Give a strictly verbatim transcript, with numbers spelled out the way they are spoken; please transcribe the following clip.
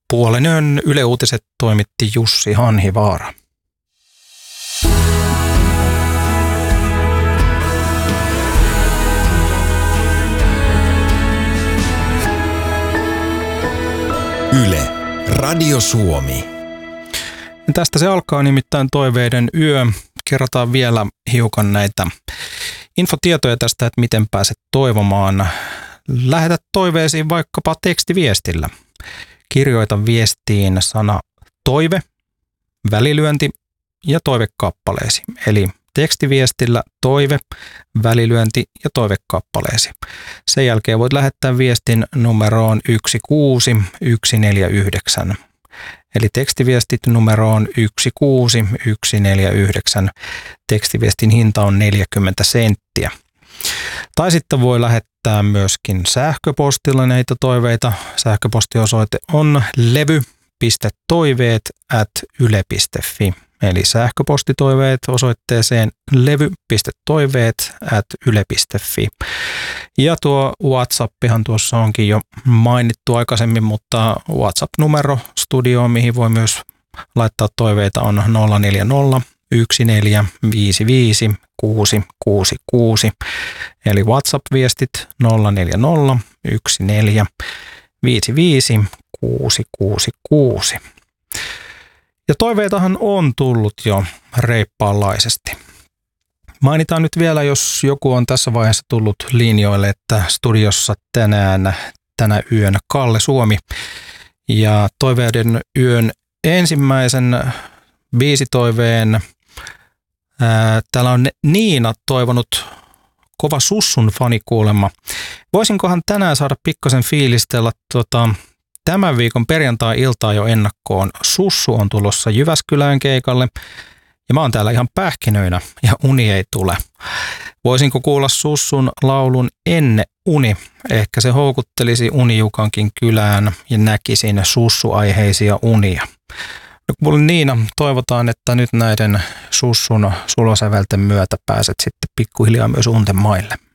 Puolen yön Yle Uutiset toimitti Jussi Hanhivaara. Yle, Radio Suomi. Tästä se alkaa nimittäin toiveiden yö. Kerrotaan vielä hiukan näitä infotietoja tästä, että miten pääset toivomaan. Lähetä toiveesi vaikkapa tekstiviestillä. Kirjoita viestiin sana toive, välilyönti ja toivekappaleesi. Eli tekstiviestillä toive, välilyönti ja toivekappaleesi. Sen jälkeen voit lähettää viestin numeroon yksi kuusi yksi neljä yhdeksän. Eli tekstiviestit numeroon yksi kuusi yksi neljä yhdeksän. Tekstiviestin hinta on neljäkymmentä senttiä. Tai sitten voi lähettää myöskin sähköpostilla näitä toiveita. Sähköpostiosoite on levy piste toiveet at yle piste fi. Eli sähköpostitoiveet osoitteeseen levy piste toiveet at yle piste fi. Ja tuo WhatsAppihan tuossa onkin jo mainittu aikaisemmin, mutta WhatsApp-numero studioon, mihin voi myös laittaa toiveita, on nolla neljä nolla yksi neljä viisi viisi kuusi kuusi kuusi. Eli WhatsApp-viestit nolla neljä nolla yksi neljä viisi viisi kuusi kuusi kuusi. Ja toiveitahan on tullut jo reippaanlaisesti. Mainitaan nyt vielä, jos joku on tässä vaiheessa tullut linjoille, että studiossa tänään, tänä yönä Kalle Suomi. Ja toiveiden yön ensimmäisen biisitoiveen, ää, täällä on Niina toivonut kova Sussun fani kuulemma. Voisinkohan tänään saada pikkasen fiilistellä tota, tämän viikon perjantai-iltaa jo ennakkoon. Sussu on tulossa Jyväskylään keikalle ja mä oon täällä ihan pähkinöinä ja uni ei tule. Voisinko kuulla Sussun laulun Enne uni? Ehkä se houkuttelisi Unijukankin kylään ja näkisin sussuaiheisia unia. No kuule Niina, toivotaan, että nyt näiden Sussun sulosävelten myötä pääset sitten pikkuhiljaa myös unten maille.